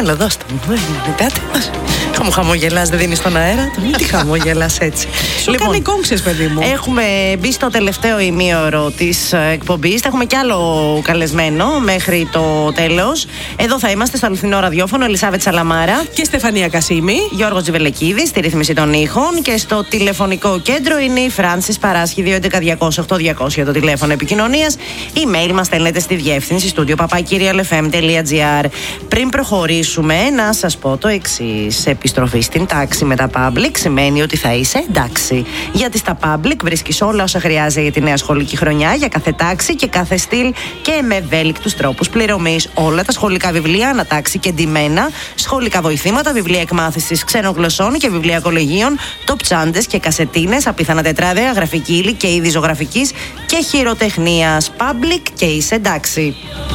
Έλα, δώστε μου. Κάτι. Μου χαμογελάς, δεν δίνεις στον αέρα. Τι χαμογελάς έτσι. Σου κάνει κόμψες, παιδί μου. Έχουμε μπει στο τελευταίο ημίωρο της εκπομπής. Θα έχουμε κι άλλο καλεσμένο μέχρι το τέλος. Εδώ θα είμαστε στο αληθινό ραδιόφωνο. Ελισάβετ Σαλαμάρα και Στεφανία Κασίμη. Γιώργος Τζιβελεκίδης στη ρύθμιση των ήχων. Και στο τηλεφωνικό κέντρο είναι η Φράνσις Παράσχη, 211-200-8200 το τηλέφωνο επικοινωνίας. Email μας στέλνετε στη διεύθυνση studio@kyrialfm.gr. Πριν προχωρήσουμε, να σας πω το εξής. Επιστροφή στην τάξη με τα public σημαίνει ότι θα είσαι εντάξει. Γιατί στα public βρίσκεις όλα όσα χρειάζεται για τη νέα σχολική χρονιά, για κάθε τάξη και κάθε στυλ και με ευέλικτους τρόπους πληρωμής. Όλα τα σχολικά βιβλία ανατάξει και ντυμένα, σχολικά βοηθήματα, βιβλία εκμάθησης ξένων γλωσσών και βιβλία κολεγίων, τοπτσάντες και κασετίνες, απίθανα τετράδια, γραφική ύλη και είδη ζωγραφικής και χειροτεχνίας. Public και είσαι εντάξει.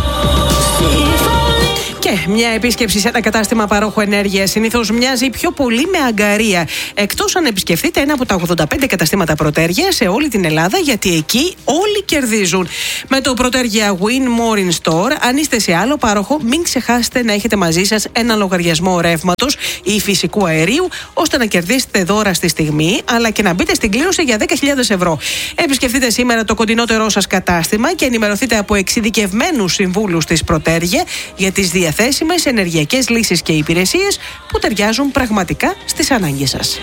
Και μια επίσκεψη σε ένα κατάστημα παρόχου ενέργειας συνήθως μοιάζει πιο πολύ με αγκαρία. Εκτός αν επισκεφτείτε ένα από τα 85 καταστήματα Πρωτέργεια σε όλη την Ελλάδα, γιατί εκεί όλοι κερδίζουν. Με το Πρωτέργεια Win More in Store, αν είστε σε άλλο πάροχο, μην ξεχάσετε να έχετε μαζί σας ένα λογαριασμό ρεύματος ή φυσικού αερίου, ώστε να κερδίσετε δώρα στη στιγμή, αλλά και να μπείτε στην κλήρωση για 10.000 ευρώ. Επισκεφτείτε σήμερα το κοντινότερό σας κατάστημα και ενημερωθείτε από εξειδικευμένους συμβούλους της Πρωτέργεια για τις διαθέσιμες ενεργειακές λύσεις και υπηρεσίες που ταιριάζουν πραγματικά στις ανάγκες σας.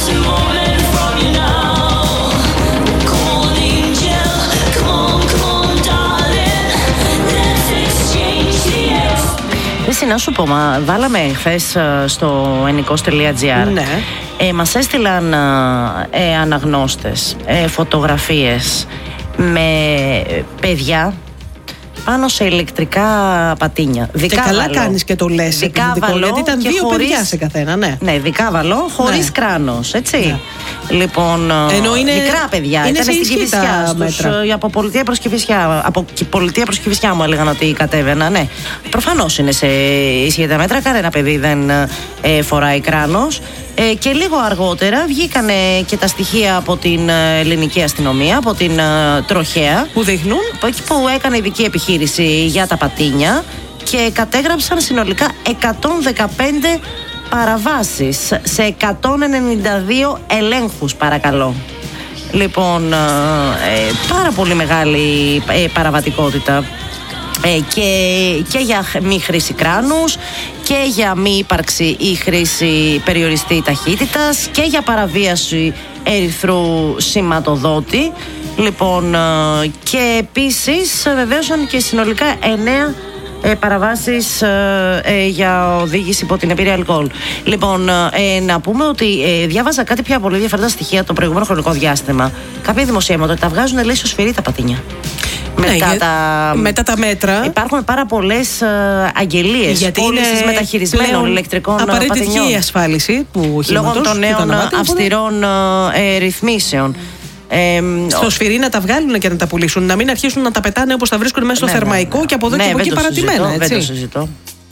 Εσύ να σου πω, βάλαμε χθες στο ennikos.gr. Ναι. Μας έστειλαν αναγνώστες φωτογραφίες με παιδιά πάνω σε ηλεκτρικά πατίνια. Και καλά κάνεις και το λες. Δικάβαλο, γιατί ήταν δύο παιδιά σε καθένα, ναι. Ναι, δικάβαλο, χωρίς κράνος, έτσι. Ναι. Λοιπόν, μικρά παιδιά. Είναι ήταν στην Κηφισιά. Από πολιτεία προς Κηφισιά. Από πολιτεία προς Κηφισιά μου έλεγαν ότι κατέβαινα, ναι. Προφανώς είναι σε ίσια τα μέτρα. Κανένα παιδί δεν φοράει κράνος. Και λίγο αργότερα βγήκανε και τα στοιχεία από την ελληνική αστυνομία, από την τροχέα, που δείχνουν που έκανε ειδική επιχείρηση για τα πατίνια και κατέγραψαν συνολικά 115 παραβάσεις σε 192 ελέγχους, παρακαλώ. Λοιπόν, πάρα πολύ μεγάλη παραβατικότητα. Και για μη χρήση κράνους και για μη ύπαρξη ή χρήση περιοριστή ταχύτητας και για παραβίαση ερυθρού σηματοδότη. Λοιπόν, και επίσης βεβαίωσαν και συνολικά 9 παραβάσεις για οδήγηση υπό την επίρρεια αλκοόλ. Λοιπόν, να πούμε ότι διάβαζα κάτι πια πολύ ενδιαφέροντα στοιχεία το προηγούμενο χρονικό διάστημα. Κάποια δημοσιεύματα ότι τα βγάζουν, λέει, στο σφυρί τα πατίνια. Μετά τα μέτρα υπάρχουν πάρα πολλές αγγελίες πώλησης μεταχειρισμένων ηλεκτρικών πατινιών. Απαραίτητη η ασφάλιση του οχήματος λόγω των νέων αυστηρών ρυθμίσεων. Στο σφυρί να τα βγάλουν και να τα πουλήσουν, να μην αρχίσουν να τα πετάνε όπως τα βρίσκουν μέσα στο θερμαϊκό και από εδώ και από εκεί παρατημένα. Δεν το συζητώ.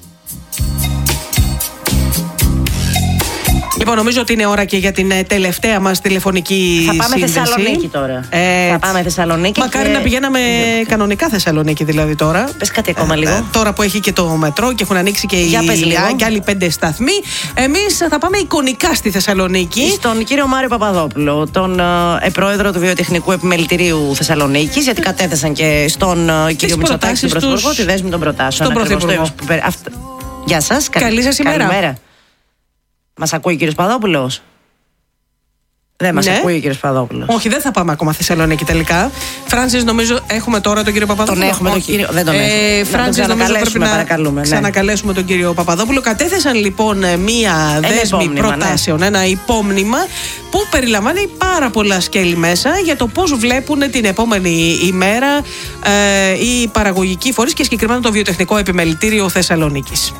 Λοιπόν, νομίζω ότι είναι ώρα και για την τελευταία μας τηλεφωνική σύνδεση. Θα πάμε Θεσσαλονίκη τώρα. Θα πάμε Θεσσαλονίκη. Μακάρι να πηγαίναμε κανονικά Θεσσαλονίκη, δηλαδή τώρα. Πες κάτι ακόμα λίγο. Τώρα που έχει και το μετρό και έχουν ανοίξει και και άλλοι 5 σταθμοί. Εμείς θα πάμε εικονικά στη Θεσσαλονίκη. Στον κύριο Μάριο Παπαδόπουλο, τον πρόεδρο του Βιοτεχνικού Επιμελητηρίου Θεσσαλονίκης, γιατί κατέθεσαν και στον κύριο Μητσοτάκη, τον Πρωθυπουργό, τη δέσμη των προτάσεων. Γεια σας. Καλή σας ημέρα. Καλημέρα. Μας ακούει ο κύριος Παπαδόπουλος? Δεν μας ακούει ο κύριος Παπαδόπουλος. Όχι, δεν θα πάμε ακόμα Θεσσαλονίκη τελικά. Φράνσις, νομίζω έχουμε τώρα τον κύριο Παπαδόπουλο. Τον έχουμε τον κύριο. Δεν τον έχουμε. Φράνσις, νομίζω πρέπει να ξανακαλέσουμε τον κύριο Παπαδόπουλο. Κατέθεσαν λοιπόν μία δέσμη προτάσεων, ένα υπόμνημα που περιλαμβάνει πάρα πολλά σκέλη μέσα για το πώς βλέπουν την επόμενη ημέρα οι παραγωγικοί φορείς και συγκεκριμένα το Βιοτεχνικό Επιμελητήριο Θεσσαλονίκης.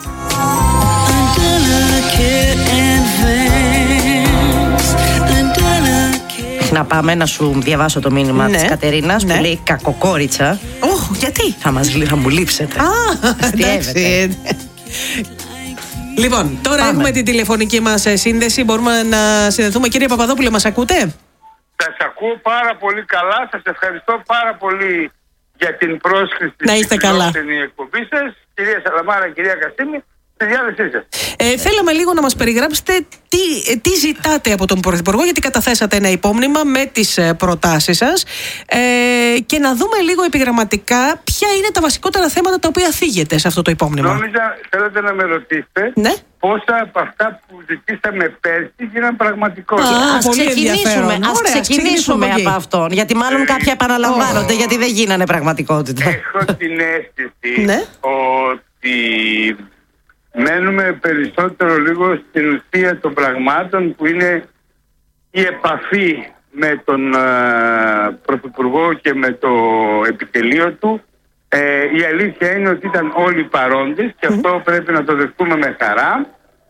Να πάμε να σου διαβάσω το μήνυμα της Κατερίνας που λέει κακοκόριτσα. Γιατί? Θα μου λείψετε. Εντάξει. Λοιπόν, τώρα έχουμε την τηλεφωνική μας σύνδεση. Μπορούμε να συνδεθούμε. Κύριε Παπαδόπουλε, μας ακούτε? Σας ακούω πάρα πολύ καλά. Σας ευχαριστώ πάρα πολύ για την πρόσκληση. Να είστε καλά. Στην εκπομπή σας, κυρία Σαλαμάρα, κυρία Κασίμη. Στη διάθεσή σας. Θέλαμε λίγο να μας περιγράψετε τι ζητάτε από τον Πρωθυπουργό, γιατί καταθέσατε ένα υπόμνημα με τις προτάσεις σας, και να δούμε λίγο επιγραμματικά ποια είναι τα βασικότερα θέματα τα οποία θίγεται σε αυτό το υπόμνημα. Νόμιζα, θέλετε να με ρωτήσετε, ναι, πόσα από αυτά που ζητήσαμε πέρσι γίναν πραγματικότητα. Ας ξεκινήσουμε από αυτόν, γιατί μάλλον κάποια επαναλαμβάνονται, γιατί δεν γίνανε πραγματικότητα. Έχω την αίσθηση ότι μένουμε περισσότερο λίγο στην ουσία των πραγμάτων, που είναι η επαφή με τον Πρωθυπουργό και με το επιτελείο του. Η αλήθεια είναι ότι ήταν όλοι παρόντες και αυτό πρέπει να το δεχτούμε με χαρά.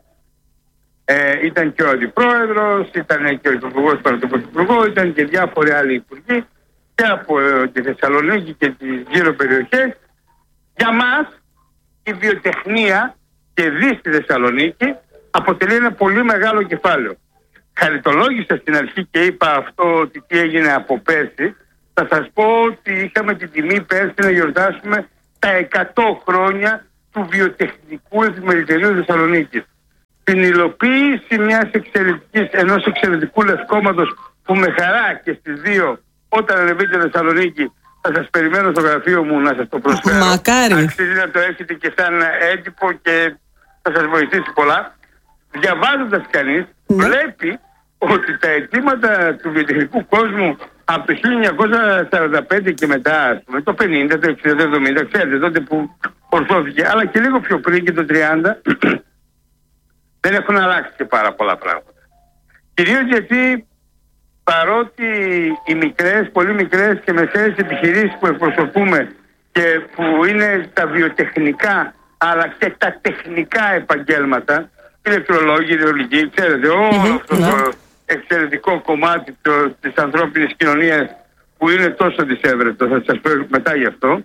Ήταν και ο Αντιπρόεδρος, ήταν και ο Υπουργός παρά τον Πρωθυπουργό, ήταν και διάφοροι άλλοι υπουργοί και από τη Θεσσαλονίκη και τις γύρω περιοχές. Για μας η βιοτεχνία και δι στη Θεσσαλονίκη αποτελεί ένα πολύ μεγάλο κεφάλαιο. Χαριτολόγησα στην αρχή και είπα αυτό, ότι τι έγινε από πέρσι. Θα σας πω ότι είχαμε την τιμή πέρσι να γιορτάσουμε τα 100 χρόνια του βιοτεχνικού επιμελητηρίου Θεσσαλονίκης. Την υλοποίηση ενός εξαιρετικού λευκόματος που με χαρά και στις 2 όταν ανεβείτε Θεσσαλονίκη θα σας περιμένω στο γραφείο μου να σας το προσφέρω. Μακάρι. Αξίζει να το έχετε και σαν έντυπο και θα σας βοηθήσει πολλά. Διαβάζοντας κανείς βλέπει ότι τα αιτήματα του βιοτεχνικού κόσμου από το 1945 και μετά, ας πούμε, το 50, το 60, το 70, ξέρετε, τότε που ορθώθηκε, αλλά και λίγο πιο πριν και το 30, δεν έχουν αλλάξει και πάρα πολλά πράγματα. Κυρίως γιατί παρότι οι μικρές, πολύ μικρές και μεσαίες επιχειρήσεις που εκπροσωπούμε και που είναι τα βιοτεχνικά αλλά και τα τεχνικά επαγγέλματα, ηλεκτρολόγοι, ιδεολογικοί, ξέρετε, όλο αυτό το εξαιρετικό κομμάτι της ανθρώπινης κοινωνίας που είναι τόσο δυσέβρετο, θα σας πω μετά γι' αυτό,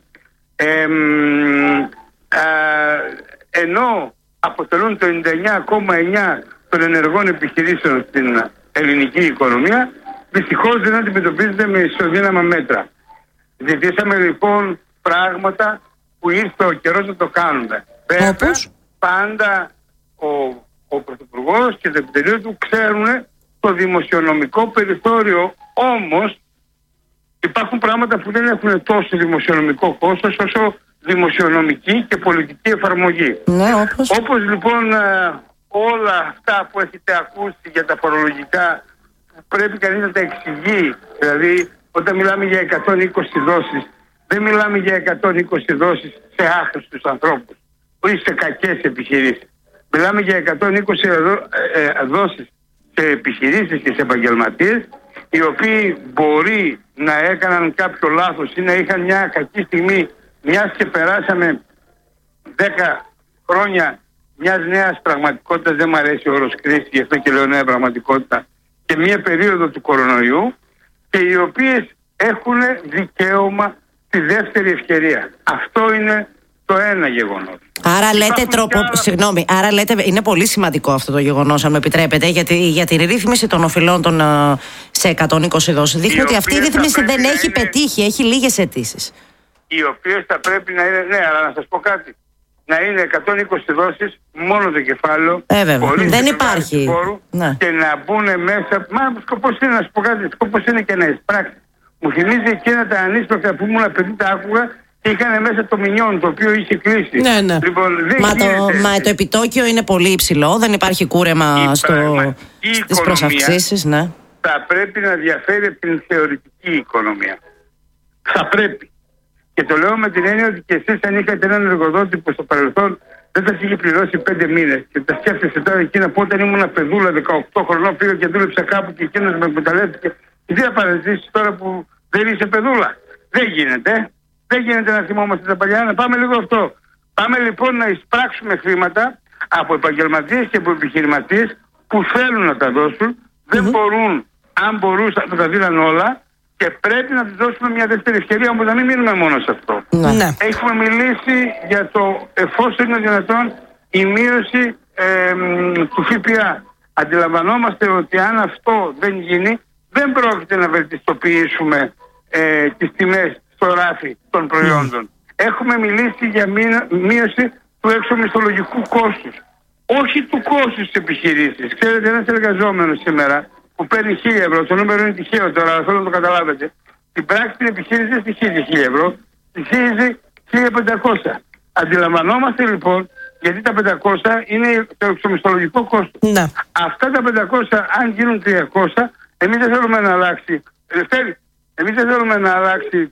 ενώ αποτελούν το 99,9% των ενεργών επιχειρήσεων στην ελληνική οικονομία, δυστυχώς δεν αντιμετωπίζεται με ισοδύναμα μέτρα. Ζητήσαμε λοιπόν πράγματα που ήρθε ο καιρός να το κάνουμε. Βέβαια, πάντα ο Πρωθυπουργός και το επιτελείο του ξέρουν το δημοσιονομικό περιθώριο, όμως υπάρχουν πράγματα που δεν έχουν τόσο δημοσιονομικό κόστος όσο δημοσιονομική και πολιτική εφαρμογή. Ναι, όπως λοιπόν όλα αυτά που έχετε ακούσει για τα φορολογικά, πρέπει κανείς να τα εξηγεί. Δηλαδή όταν μιλάμε για 120 δόσεις, δεν μιλάμε για 120 δόσεις σε άχρηστους ανθρώπους ή σε κακές επιχειρήσεις. Μιλάμε για 120 δόσεις σε επιχειρήσεις και σε επαγγελματίες, οι οποίοι μπορεί να έκαναν κάποιο λάθος ή να είχαν μια κακή στιγμή, μιας και περάσαμε 10 χρόνια μιας νέας πραγματικότητας, δεν μου αρέσει ο όρος κρίση, γι' αυτό και λέω νέα πραγματικότητα, και μια περίοδο του κορονοϊού, και οι οποίες έχουν δικαίωμα τη δεύτερη ευκαιρία. Αυτό είναι το ένα γεγονός. Άρα λέτε άρα λέτε είναι πολύ σημαντικό αυτό το γεγονός, αν μου επιτρέπετε, για τη ρύθμιση των οφειλών σε 120 δόσεις. Δείχνει ότι αυτή η ρύθμιση δεν έχει πετύχει, έχει λίγες αιτήσεις. Οι οποίες θα πρέπει να είναι, ναι, αλλά να σας πω κάτι, να είναι 120 δόσεις μόνο το κεφάλαιο, δεν υπάρχει φόρου, και να μπουν μέσα. Μα σκοπός είναι, να σας πω κάτι, σκοπός είναι και να εισπράξει. Μου θυμίζει εκείνα τα ανίσπρακτα που ήμουν παιδί, τα άκουγα και είχαν μέσα το μινιόν το οποίο είχε κλείσει. Ναι. Λοιπόν, το επιτόκιο είναι πολύ υψηλό, δεν υπάρχει κούρεμα στις προσαυξήσεις. Ναι. Θα πρέπει να διαφέρει από την θεωρητική οικονομία. Θα πρέπει. Και το λέω με την έννοια ότι και εσείς, αν είχατε έναν εργοδότη που στο παρελθόν δεν σας είχε πληρώσει 5 μήνες και τα σκέφτεσαι τώρα εκείνα που όταν ήμουν παιδούλα 18 χρονών πήγα και δούλεψα κάπου και εκείνος με εκμεταλλεύτηκε, τι θα παραζήσεις τώρα που δεν είσαι παιδούλα? Δεν γίνεται. Δεν γίνεται να θυμόμαστε τα παλιά. Να πάμε λίγο αυτό. Πάμε λοιπόν να εισπράξουμε χρήματα από επαγγελματίες και από επιχειρηματίες που θέλουν να τα δώσουν, δεν μπορούν, αν μπορούσαν να τα δίναν όλα, και πρέπει να τους δώσουμε μια δεύτερη ευκαιρία, όμως να μην μείνουμε μόνο σε αυτό. Ναι. Έχουμε μιλήσει για το, εφόσον είναι δυνατόν, η μείωση του ΦΠΑ. Αντιλαμβανόμαστε ότι αν αυτό δεν γίνει, δεν πρόκειται να βελτιστοποιήσουμε τις τιμές στο ράφι των προϊόντων. Έχουμε μιλήσει για μείωση του εξωμισθολογικού κόστους. Όχι του κόστους της επιχειρήσης. Ξέρετε, ένας εργαζόμενος σήμερα που παίρνει 1.000 ευρώ, το νούμερο είναι τυχαίο τώρα, αλλά θέλω να το καταλάβετε. Στην πράξη την επιχείρηση δεν στοιχίζει 1.000 ευρώ, στοιχίζει 1.500. Αντιλαμβανόμαστε λοιπόν, γιατί τα 500 είναι το εξωμισθολογικό κόστος. Ναι. Αυτά τα 500, αν γίνουν 300, εμείς δεν θέλουμε να αλλάξει. Εμείς δεν θέλουμε να αλλάξει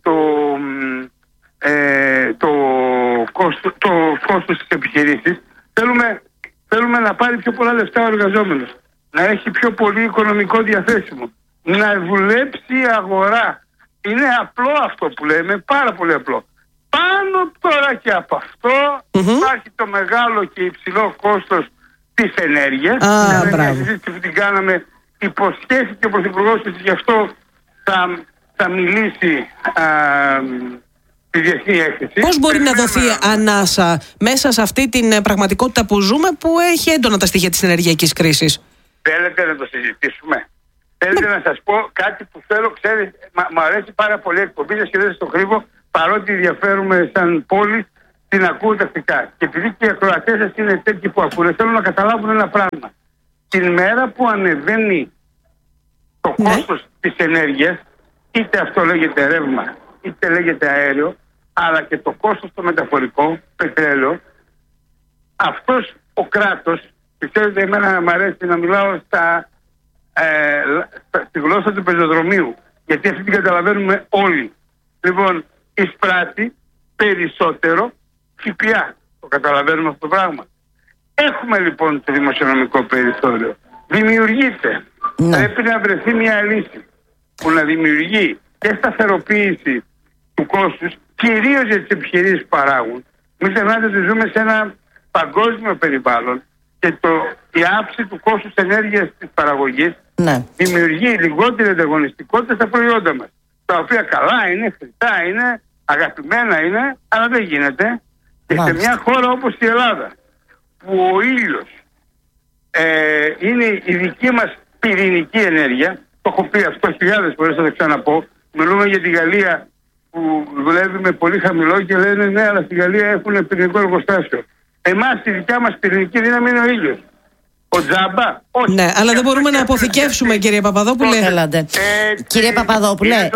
το κόστος της επιχειρήσης. Θέλουμε να πάρει πιο πολλά λεφτά ο εργαζόμενος, να έχει πιο πολύ οικονομικό διαθέσιμο, να δουλέψει η αγορά. Είναι απλό αυτό που λέμε, πάρα πολύ απλό. Πάνω τώρα και από αυτό υπάρχει το μεγάλο και υψηλό κόστος της ενέργειας. Είναι μια συζήτηση που την κάναμε, υποσχέθηκε ο Πρωθυπουργός ότι γι' αυτό θα μιλήσει τη διεθνή έκθεση. Πώς μπορεί να δοθεί ανάσα μέσα σε αυτή την πραγματικότητα που ζούμε, που έχει έντονα τα στοιχεία της ενεργειακής κρίσης? Θέλετε να το συζητήσουμε? Θέλετε να σας πω κάτι που θέλω? Ξέρεις, μου αρέσει πάρα πολύ η εκπομπή σας και δεν σας το κρύβω, παρότι ενδιαφέρουμε σαν πόλη, την ακούω τακτικά. Και επειδή και οι ακροατές σας είναι τέτοιοι που ακούνε, θέλω να καταλάβουν ένα πράγμα. Την μέρα που ανεβαίνει το κόστος της ενέργειας, είτε αυτό λέγεται ρεύμα, είτε λέγεται αέριο, αλλά και το κόστος το μεταφορικό, πετρέλαιο, αυτός ο κράτος, και ξέρετε, εμένα μου αρέσει να μιλάω στη γλώσσα του πεζοδρομίου, γιατί αυτή την καταλαβαίνουμε όλοι. Λοιπόν, εισπράττει περισσότερο ΦΠΑ. Το καταλαβαίνουμε αυτό το πράγμα. Έχουμε λοιπόν το δημοσιονομικό περιθώριο. Δημιουργείται. Πρέπει να βρεθεί μια λύση που να δημιουργεί και σταθεροποίηση του κόστους, κυρίως για τις επιχειρήσεις που παράγουν. Μην ξεχνάτε ότι ζούμε σε ένα παγκόσμιο περιβάλλον και η αύξηση του κόστους ενέργειας της παραγωγής δημιουργεί λιγότερη ανταγωνιστικότητα στα προϊόντα μας. Τα οποία καλά είναι, χρυσά είναι, αγαπημένα είναι, αλλά δεν γίνεται. Και σε μια χώρα όπως η Ελλάδα, που ο ήλιος είναι η δική μας πυρηνική ενέργεια, το έχω πει αυτό χιλιάδες φορές, θα το ξαναπώ. Μιλούμε για τη Γαλλία που δουλεύει με πολύ χαμηλό και λένε ναι, αλλά στη Γαλλία έχουν πυρηνικό εργοστάσιο. Εμάς η δικιά μας πυρηνική δύναμη είναι ο ήλιος. Ο τζάμπα, όχι. Ναι, αλλά δεν μπορούμε να αποθηκεύσουμε, κύριε Παπαδόπουλε. Κύριε Παπαδόπουλε,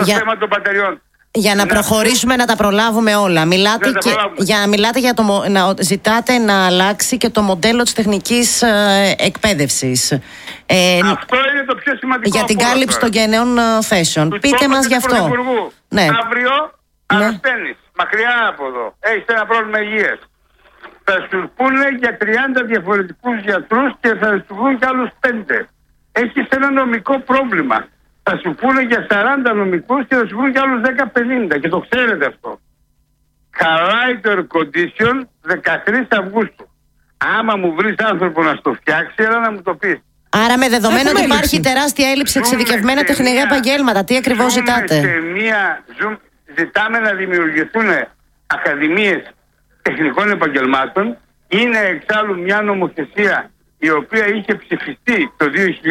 για να προχωρήσουμε να τα προλάβουμε όλα. Μιλάτε για να ζητάτε να αλλάξει και το μοντέλο της τεχνικής εκπαίδευσης. Αυτό είναι το πιο σημαντικό. Για την κάλυψη των γενναίων θέσεων. Πείτε μας γι' αυτό. Ναι. Αύριο αρρωσταίνεις, μακριά από εδώ. Έχεις ένα πρόβλημα υγείας. Θα σου πούνε για 30 διαφορετικούς γιατρούς και θα σου πούνε και άλλους 5. Έχεις ένα νομικό πρόβλημα. Θα σου πούνε για 40 νομικούς και θα σου πούνε και άλλους 10-50. Και το ξέρετε αυτό. Χαλάει το air condition 13 Αυγούστου. Άμα μου βρεις άνθρωπο να στο φτιάξει, έλα να μου το πεις. Άρα με δεδομένο ότι υπάρχει τεράστια έλλειψη εξειδικευμένα τεχνικά επαγγέλματα, τι ακριβώς ζητάτε? Ζητάμε να δημιουργηθούν ακαδημίες τεχνικών επαγγελμάτων. Είναι εξάλλου μια νομοθεσία η οποία είχε ψηφιστεί το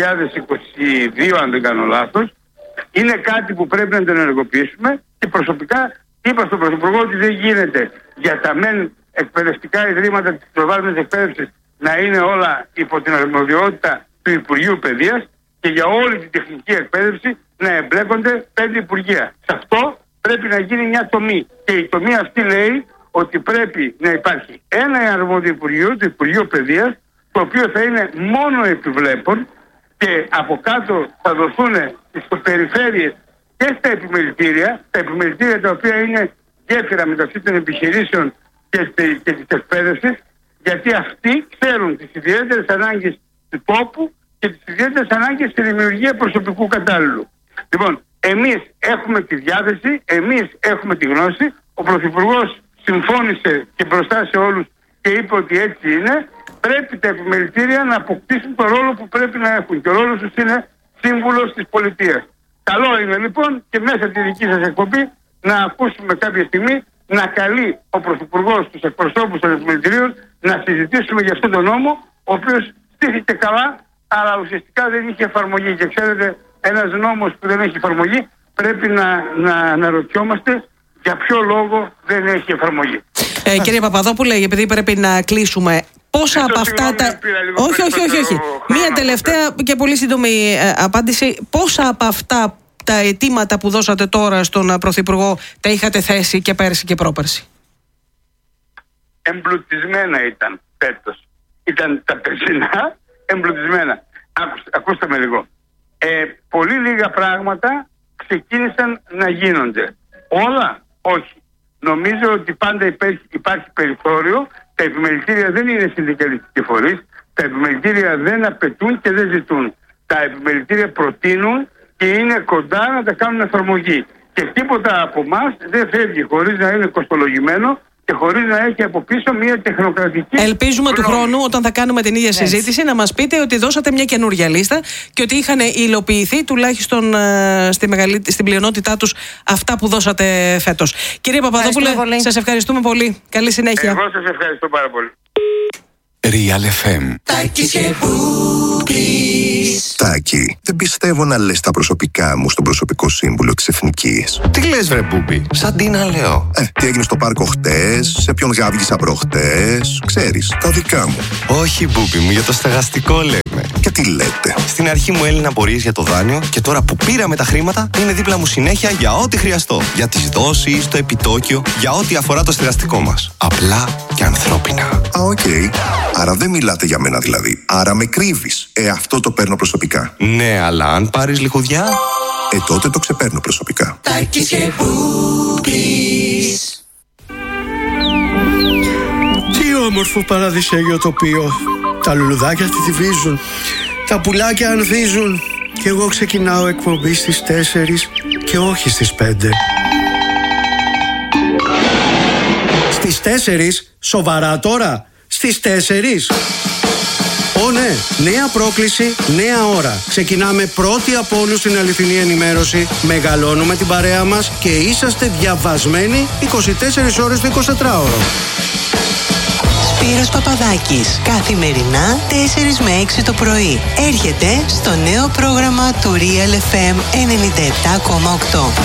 2022, αν δεν κάνω λάθος. Είναι κάτι που πρέπει να το ενεργοποιήσουμε και προσωπικά είπα στον Πρωθυπουργό ότι δεν γίνεται για τα μεν εκπαιδευτικά ιδρύματα της προβάλλοντας εκπαίδευσης να είναι όλα υπό την αρμοδιότητα του Υπουργείου Παιδείας και για όλη την τεχνική εκπαίδευση να εμπλέκονται 5 υπουργεία. Σε αυτό πρέπει να γίνει μια τομή και η τομή αυτή λέει ότι πρέπει να υπάρχει ένα αρμόδιο Υπουργείο, το Υπουργείο Παιδείας, το οποίο θα είναι μόνο επιβλέπων και από κάτω θα δοθούν στις περιφέρειες και στα επιμελητήρια τα οποία είναι γέφυρα μεταξύ των επιχειρήσεων και της εκπαίδευσης, γιατί αυτοί ξέρουν τις ιδιαίτερες ανάγκες του τόπου και τις ιδιαίτερες ανάγκες στη δημιουργία προσωπικού κατάλληλου. Λοιπόν, εμείς έχουμε τη διάθεση, εμείς έχουμε τη γνώση, ο Πρωθυπουργός συμφώνησε και μπροστά σε όλους και είπε ότι έτσι είναι. Πρέπει τα επιμελητήρια να αποκτήσουν το ρόλο που πρέπει να έχουν και ο ρόλος τους είναι σύμβουλος της πολιτείας. Καλό είναι λοιπόν και μέσα από τη δική σας εκπομπή να ακούσουμε κάποια στιγμή να καλεί ο Πρωθυπουργός τους εκπροσώπους των επιμελητηρίων να συζητήσουμε για αυτόν τον νόμο, ο οποίος στήθηκε καλά, αλλά ουσιαστικά δεν είχε εφαρμογή. Και ξέρετε, ένας νόμος που δεν έχει εφαρμογή πρέπει να αναρωτιόμαστε για ποιο λόγο δεν έχει εφαρμογή. Κύριε Παπαδόπουλε, επειδή πρέπει να κλείσουμε, πόσα από αυτά τα... Όχι. Μία τελευταία και πολύ σύντομη απάντηση. Πόσα από αυτά τα αιτήματα που δώσατε τώρα στον Πρωθυπουργό τα είχατε θέσει και πέρσι και πρόπερσι? Εμπλουτισμένα ήταν φέτος. Ήταν τα περσινά εμπλουτισμένα. Ακούστε με λίγο. Πολύ λίγα πράγματα ξεκίνησαν να γίνονται. Όλα, όχι. Νομίζω ότι πάντα υπάρχει περιθώριο. Τα επιμελητήρια δεν είναι συνδικαλιστικοί φορείς. Τα επιμελητήρια δεν απαιτούν και δεν ζητούν. Τα επιμελητήρια προτείνουν και είναι κοντά να τα κάνουν εφαρμογή. Και τίποτα από εμάς δεν φεύγει χωρίς να είναι κοστολογημένο και χωρίς να έχει από πίσω μια τεχνοκρατική... Ελπίζουμε του χρόνου, όταν θα κάνουμε την ίδια συζήτηση, να μας πείτε ότι δώσατε μια καινούργια λίστα και ότι είχαν υλοποιηθεί τουλάχιστον στην πλειονότητά τους αυτά που δώσατε φέτος. Κύριε Παπαδόπουλε, σας ευχαριστούμε πολύ. Καλή συνέχεια. Εγώ σας ευχαριστώ πάρα πολύ. Real FM. Τάκη, δεν πιστεύω να λες τα προσωπικά μου στον προσωπικό σύμβουλο της Εθνικής. Τι λες βρε Μπούμπη, σαν τι να λέω. Τι έγινε στο πάρκο χτες, σε ποιον γάβγισα προχτές, ξέρεις, τα δικά μου. Όχι Μπούμπη μου, για το στεγαστικό λέμε. Και τι λέτε? Στην αρχή μου έλυνε απορίες για το δάνειο και τώρα που πήραμε τα χρήματα είναι δίπλα μου συνέχεια για ό,τι χρειαστώ. Για τις δόσεις, το επιτόκιο, για ό,τι αφορά το στεγαστικό μας. Απλά και ανθρώπινα. Οκ. Άρα δεν μιλάτε για μένα δηλαδή. Άρα με κρύβεις. Αυτό το παίρνω προσωπικά. Ναι, αλλά αν πάρεις λιχουδιά... τότε το ξεπαίρνω προσωπικά. Τάκης και Μπούμπης. Τι όμορφο παραδεισέγιο τοπίο. Τα λουλουδάκια θηβίζουν, τα πουλάκια ανθίζουν και εγώ ξεκινάω εκπομπή στις 4 και όχι στις 5. Στις 4? Σοβαρά τώρα? Στις 4? Ναι, νέα πρόκληση, νέα ώρα. Ξεκινάμε πρώτοι από όλους την αληθινή ενημέρωση. Μεγαλώνουμε την παρέα μας και είσαστε διαβασμένοι 24 ώρες το 24ωρο. Σπύρος Παπαδάκης, καθημερινά 4 με 6 το πρωί. Έρχεται στο νέο πρόγραμμα του Real FM 97,8.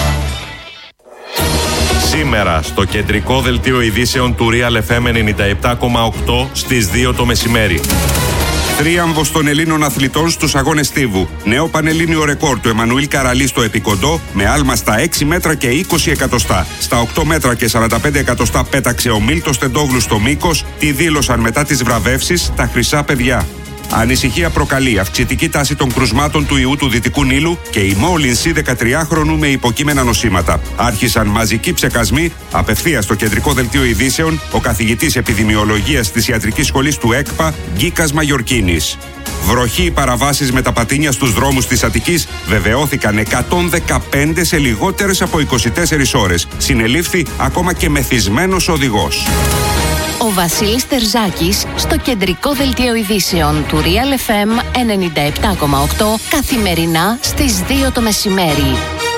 Σήμερα στο κεντρικό δελτίο ειδήσεων του Real FM 97,8 στις 2 το μεσημέρι. Τρίαμβος των Ελλήνων αθλητών στους αγώνες στίβου. Νέο πανελλήνιο ρεκόρ του Εμμανουήλ Καραλή στο επικοντό με άλμα στα 6 μέτρα και 20 εκατοστά. Στα 8 μέτρα και 45 εκατοστά πέταξε ο Μίλτος Τεντόγλου στο μήκος. Τι δήλωσαν μετά τις βραβεύσεις τα χρυσά παιδιά. Ανησυχία προκαλεί αυξητική τάση των κρουσμάτων του ιού του Δυτικού Νείλου και η μόλυνση 13χρονου με υποκείμενα νοσήματα. Άρχισαν μαζικοί ψεκασμοί. Απευθείας στο κεντρικό δελτίο ειδήσεων, ο καθηγητής επιδημιολογίας της ιατρικής σχολής του ΕΚΠΑ, Γκίκας Μαγιορκίνης. Βροχή παραβάσεις με τα πατίνια στους δρόμους της Αττικής βεβαιώθηκαν 115 σε λιγότερες από 24 ώρες. Συνελήφθη ακόμα και μεθυσμένος οδηγός. Ο Βασίλης Τερζάκης στο κεντρικό δελτίο ειδήσεων του Real FM 97,8 καθημερινά στις 2 το μεσημέρι.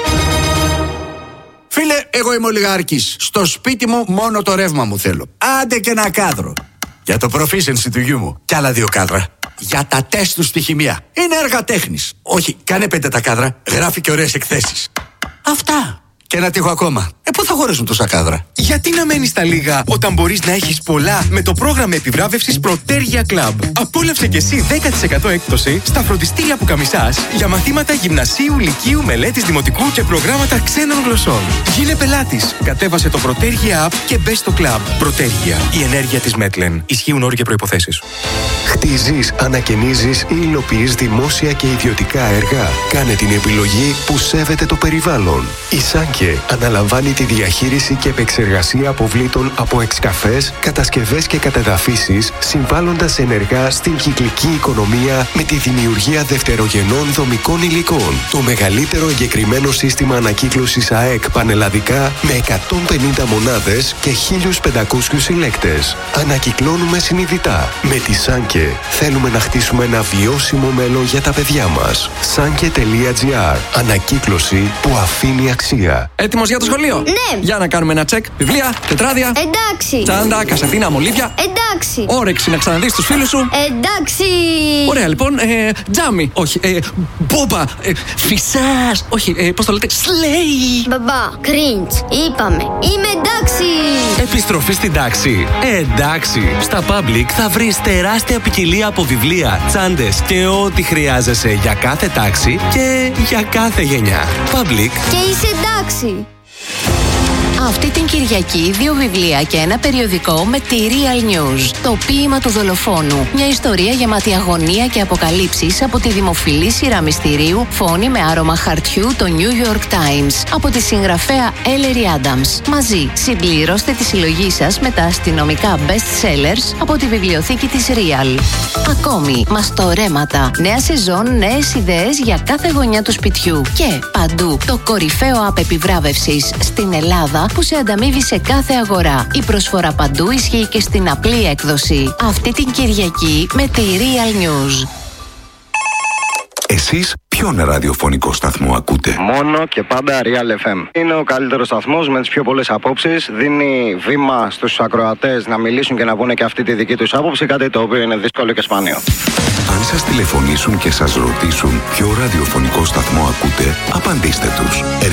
Φίλε, εγώ είμαι ολιγάρχης. Στο σπίτι μου μόνο το ρεύμα μου θέλω. Άντε και ένα κάδρο. Για το proficiency του γιού μου. Κι άλλα 2 κάδρα. Για τα τεστ του στη χημεία. Είναι έργα τέχνης. Όχι, κάνε 5 τα κάδρα. Γράφει και ωραίες εκθέσεις. Αυτά. Και ένα τείχο ακόμα. Πού θα χωρέσουν τόσα κάδρα? Γιατί να μένεις στα λίγα όταν μπορείς να έχεις πολλά με το πρόγραμμα επιβράβευσης Protergia Club. Απόλαυσε και εσύ 10% έκπτωση στα φροντιστήρια που καμισάς για μαθήματα γυμνασίου, λυκείου, μελέτης δημοτικού και προγράμματα ξένων γλωσσών. Γίνε πελάτης. Κατέβασε το Protergia App και μπες στο Club. Protergia. Η ενέργεια της Μέτλεν. Ισχύουν όροι και προϋποθέσεις. Χτίζεις, ανακαινίζεις ή υλοποιείς δημόσια και ιδιωτικά έργα. Κάνε την επιλογή που σέβεται το περιβάλλον. Η Σάνκε αναλαμβάνει τη διαχείριση και επεξεργασία αποβλήτων από εξκαφές, κατασκευές και κατεδαφίσεις, συμβάλλοντας ενεργά στην κυκλική οικονομία με τη δημιουργία δευτερογενών δομικών υλικών. Το μεγαλύτερο εγκεκριμένο σύστημα ανακύκλωσης ΑΕΚ πανελλαδικά με 150 μονάδες και 1.500 συλλέκτες. Ανακυκλώνουμε συνειδητά. Με τη Σάνκε θέλουμε να χτίσουμε ένα βιώσιμο μέλλον για τα παιδιά μας. Sanke.gr. Ανακύκλωση που αφήνει αξία. Έτοιμος για το σχολείο? Ναι. Για να κάνουμε ένα τσεκ. Βιβλία, τετράδια. Εντάξει. Τσάντα, κασετίνα, μολύβια. Εντάξει. Όρεξη να ξαναδείς τους φίλους σου. Εντάξει. Ωραία, λοιπόν. Τζάμι. Όχι. Μπόμπα. Φυσάς. Όχι. Πώς το λέτε? Σλέι. Μπαμπά, κριντς. Είπαμε. Είμαι εντάξει. Επιστροφή στην τάξη. Εντάξει. Στα Public θα βρεις τεράστια ποικιλία από βιβλία, τσάντες και ό,τι χρειάζεσαι για κάθε τάξη και για κάθε γενιά. Public. Και είσαι εντάξει. Αυτή την Κυριακή 2 βιβλία και ένα περιοδικό με τη Real News. Το ποίημα του δολοφόνου. Μια ιστορία γεμάτη αγωνία και αποκαλύψεις από τη δημοφιλή σειρά μυστηρίου Φόνη με άρωμα χαρτιού, το New York Times. Από τη συγγραφέα Ellery Adams. Μαζί συμπληρώστε τη συλλογή σας με τα αστυνομικά best sellers από τη βιβλιοθήκη της Real. Ακόμη, μαστορέματα. Νέα σεζόν, νέες ιδέες για κάθε γωνιά του σπιτιού. Και παντού το κορυφαίο app επιβράβευσης στην Ελλάδα που σε ανταμείβει σε κάθε αγορά. Η προσφορά παντού ισχύει και στην απλή έκδοση. Αυτή την Κυριακή με τη Real News. Εσείς ποιον ραδιοφωνικό σταθμό ακούτε? Μόνο και πάντα Real FM. Είναι ο καλύτερος σταθμός με τις πιο πολλές απόψεις. Δίνει βήμα στους ακροατές να μιλήσουν και να πούνε και αυτή τη δική τους άποψη. Κάτι το οποίο είναι δύσκολο και σπάνιο. Αν σας τηλεφωνήσουν και σας ρωτήσουν ποιο ραδιοφωνικό σταθμό ακούτε, απαντήστε τους.